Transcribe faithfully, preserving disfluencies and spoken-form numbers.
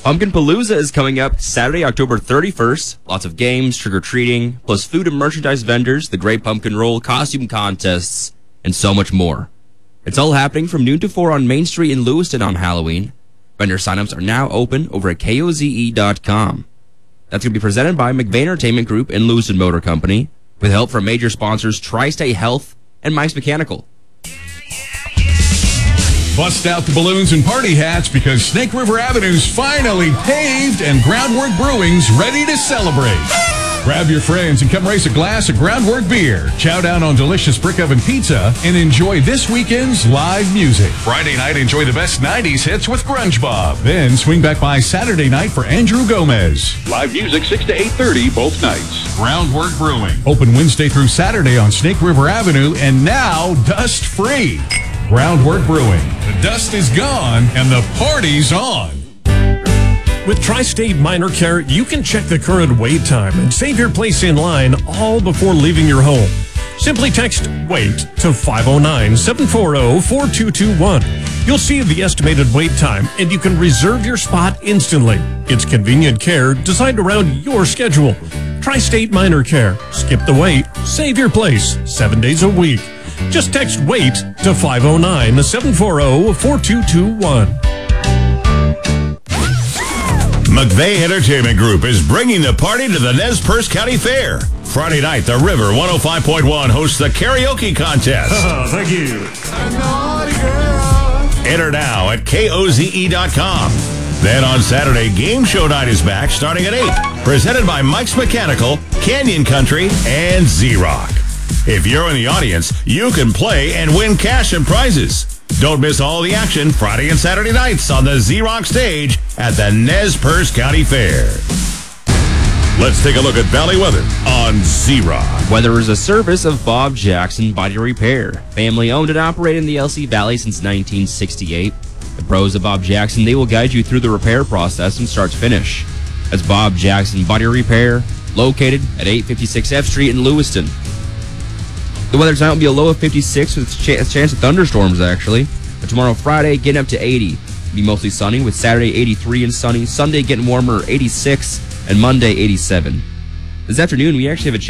Pumpkin Palooza is coming up Saturday, October thirty-first. Lots of games, trick-or-treating, plus food and merchandise vendors, the Great Pumpkin Roll, costume contests, and so much more. It's all happening from noon to four on Main Street in Lewiston on Halloween. Vendor signups are now open over at K O Z E dot com. That's going to be presented by McVeigh Entertainment Group and Lewiston Motor Company, with help from major sponsors Tri-State Health and Mike's Mechanical. Bust out the balloons and party hats because Snake River Avenue's finally paved and Groundwork Brewing's ready to celebrate. Grab your friends and come race a glass of Groundwork beer, chow down on delicious brick oven pizza, and enjoy this weekend's live music. Friday night, enjoy the best nineties hits with Grunge Bob. Then swing back by Saturday night for Andrew Gomez. Live music six to eight thirty both nights. Groundwork Brewing. Open Wednesday through Saturday on Snake River Avenue and now dust-free. Groundwork Brewing. The dust is gone and the party's on. With Tri-State Minor Care, you can check the current wait time and save your place in line all before leaving your home. Simply text WAIT to five oh nine, seven four zero, four two two one. You'll see the estimated wait time and you can reserve your spot instantly. It's convenient care designed around your schedule. Tri-State Minor Care. Skip the wait. Save your place. Seven days a week. Just text WAIT to five oh nine, seven four zero, four two two one. McVeigh Entertainment Group is bringing the party to the Nez Perce County Fair. Friday night, the River one oh five point one hosts the karaoke contest. Oh, thank you. Enter now at K O Z E dot com. Then on Saturday, Game Show Night is back starting at eight. Presented by Mike's Mechanical, Canyon Country, and Z-Rock. If you're in the audience, you can play and win cash and prizes. Don't miss all the action Friday and Saturday nights on the Z-Rock stage at the Nez Perce County Fair. Let's take a look at Valley weather on Z-Rock. Weather is a service of Bob Jackson Body Repair. Family owned and operated in the L C Valley since nineteen sixty-eight. The pros of Bob Jackson, they will guide you through the repair process from start to finish. That's Bob Jackson Body Repair, located at eight fifty-six F Street in Lewiston. The weather tonight will be a low of fifty-six with a chance of thunderstorms, actually. But tomorrow, Friday, getting up to eighty. It'll be mostly sunny, with Saturday eighty-three and sunny. Sunday getting warmer, eighty-six, and Monday eighty-seven. This afternoon, we actually have a chance